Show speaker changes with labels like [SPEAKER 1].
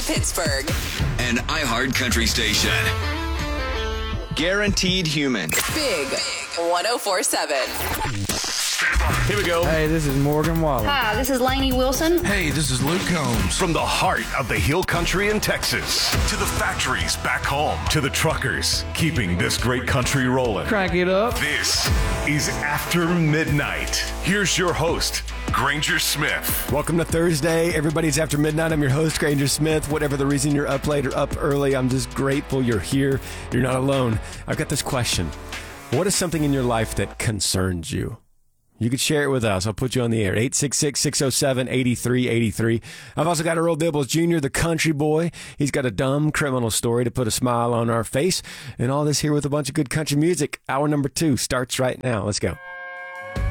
[SPEAKER 1] Pittsburgh.
[SPEAKER 2] An iHeart Country station. Guaranteed human.
[SPEAKER 1] Big 1047.
[SPEAKER 3] Here we go.
[SPEAKER 4] Hey, this is Morgan Wallen.
[SPEAKER 5] Hi, this is Lainey Wilson.
[SPEAKER 6] Hey, this is Luke Combs.
[SPEAKER 3] From the heart of the Hill Country in Texas to the factories back home to the truckers keeping this great country rolling.
[SPEAKER 4] Crank it up.
[SPEAKER 3] This is After Midnight. Here's your host, Granger Smith.
[SPEAKER 7] Welcome to Thursday. Everybody's After Midnight. I'm your host, Granger Smith. Whatever the reason you're up late or up early, I'm just grateful you're here. You're not alone. I've got this question. What is something in your life that concerns you? You could share it with us. I'll put you on the air. 866-607-8383. I've also got Earl Dibbles Jr., the country boy. He's got a dumb criminal story to put a smile on our face. And all this here with a bunch of good country music. Hour number 2 starts right now. Let's go.